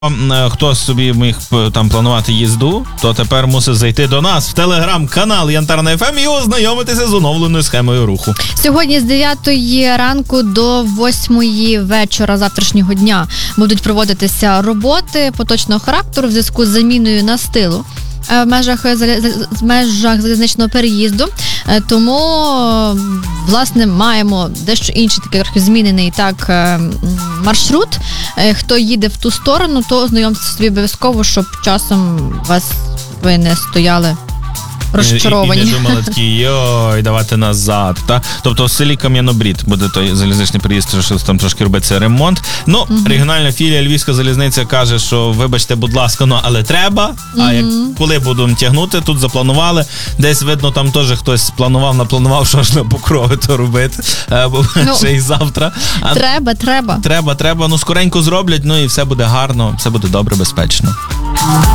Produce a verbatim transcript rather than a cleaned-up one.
Хто собі міг там планувати їзду, то тепер мусить зайти до нас в телеграм-канал Янтарна еф ем і ознайомитися з оновленою схемою руху. Сьогодні з дев'ятої ранку до восьмої вечора завтрашнього дня будуть проводитися роботи поточного характеру в зв'язку з заміною настилу в межах, в межах залізничного переїзду. Тому, власне, маємо дещо інший, такий трохи змінений так маршрут. Хто їде в ту сторону, то ознайомтеся собі обов'язково, щоб часом вас ви не стояли розчаровані. І, і не думали такі, йой, давати назад. Та? Тобто в селі Кам'янобрід буде той залізничний переїзд, що там трошки робиться ремонт. Ну, угу. Регіональна філія Львівська залізниця каже, що вибачте, будь ласка, ну, але треба. Угу. А як коли будемо тягнути, тут запланували. Десь, видно, там теж хтось планував, напланував, що ж на Покрові то робити. Бо ну, ще й завтра. А, треба, треба. Треба, треба. Ну, скоренько зроблять, ну і все буде гарно, все буде добре, безпечно.